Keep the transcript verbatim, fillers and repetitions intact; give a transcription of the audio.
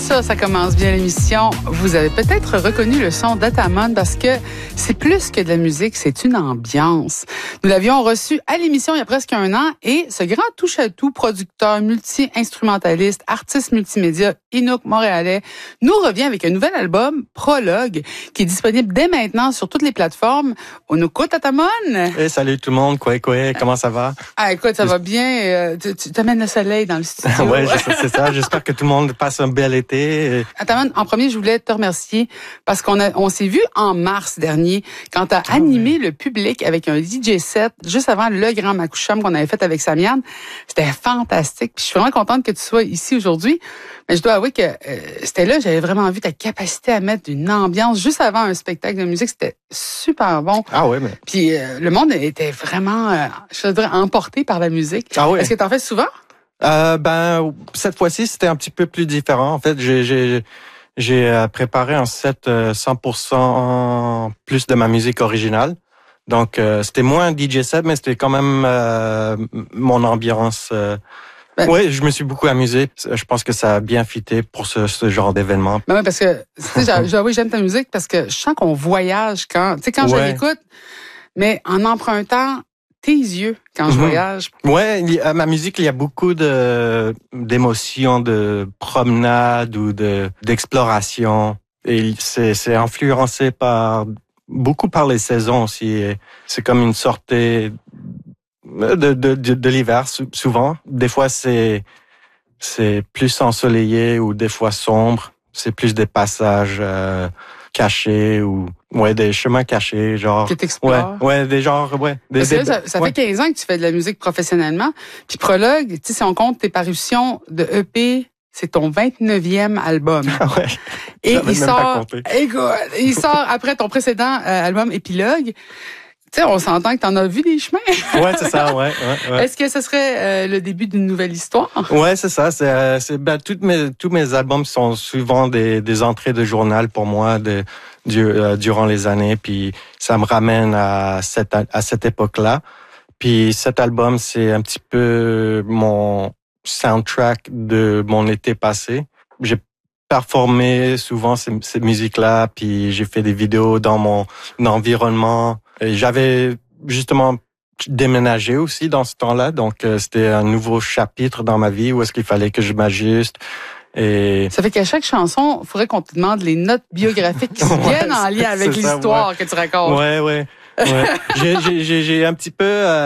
ça, ça commence bien l'émission. Vous avez peut-être reconnu le son d'Atamon parce que c'est plus que de la musique, c'est une ambiance. Nous l'avions reçu à l'émission il y a presque un an et ce grand touche-à-tout, producteur, multi-instrumentaliste, artiste multimédia, Inuk montréalais, nous revient avec un nouvel album, Prologue, qui est disponible dès maintenant sur toutes les plateformes. On écoute Atamon. Hey, salut tout le monde, quoi, quoi, comment ça va? Ah, écoute, ça va bien. Tu, tu t'amènes le soleil dans le studio. Ouais, c'est ça. J'espère que tout le monde passe un bel été. Atamon, en premier, je voulais te remercier parce qu'on a, on s'est vu en mars dernier quand tu as ah, animé ouais. le public avec un D J set juste avant le Grand Makoucham qu'on avait fait avec Samiane. C'était fantastique. Puis je suis vraiment contente que tu sois ici aujourd'hui. Mais je dois avouer que euh, c'était là, j'avais vraiment vu ta capacité à mettre une ambiance juste avant un spectacle de musique. C'était super bon. Ah ouais, mais... Puis euh, le monde était vraiment, euh, je dirais, emporté par la musique. Ah ouais. Est-ce que tu en fais souvent? Euh, ben, cette fois-ci, c'était un petit peu plus différent. En fait, j'ai, j'ai, j'ai préparé un set cent pour cent plus de ma musique originale. Donc, euh, c'était moins un D J set, mais c'était quand même euh, mon ambiance. Euh, Ben, oui, je me suis beaucoup amusé. Je pense que ça a bien fité pour ce, ce genre d'événement. Ben oui, parce que, tu sais, oui, j'aime ta musique parce que je sens qu'on voyage quand, tu sais, quand ouais. je l'écoute, mais en empruntant tes yeux quand je mm-hmm. voyage. Ouais, à ma musique, il y a beaucoup de, d'émotions, de promenade ou de, d'exploration. Et c'est, c'est influencé par, beaucoup par les saisons aussi. C'est comme une sortie De, de, de, de l'hiver, souvent. Des fois, c'est, c'est plus ensoleillé ou des fois sombre. C'est plus des passages euh, cachés ou ouais, des chemins cachés, genre. Que t'explores. Ouais, ouais, des genres, ouais. Des, Parce que là, des, ça, ça ouais. fait quinze ans que tu fais de la musique professionnellement. Puis Prologue, tu sais, si on compte tes parutions de E P, c'est ton vingt-neuvième album. Ah ouais. Et il sort, écoute, il sort après ton précédent euh, album Épilogue. Tu sais, on s'entend que t'en as vu des chemins. Ouais, c'est ça, ouais, ouais, ouais. Est-ce que ce serait euh, le début d'une nouvelle histoire? Ouais, c'est ça. C'est, euh, c'est ben, toutes mes, tous mes albums sont souvent des, des entrées de journal pour moi de, du, euh, durant les années. Puis ça me ramène à cette, à cette époque-là. Puis cet album, c'est un petit peu mon soundtrack de mon été passé. J'ai performé souvent ces, ces musiques-là, puis j'ai fait des vidéos dans mon environnement. Et j'avais justement déménagé aussi dans ce temps-là, donc euh, c'était un nouveau chapitre dans ma vie où est-ce qu'il fallait que je m'ajuste. Et... Ça fait qu'à chaque chanson, il faudrait qu'on te demande les notes biographiques qui ouais, viennent en lien avec l'histoire ça, ouais. que tu racontes. Ouais, ouais. ouais. j'ai, j'ai, j'ai un petit peu... Euh,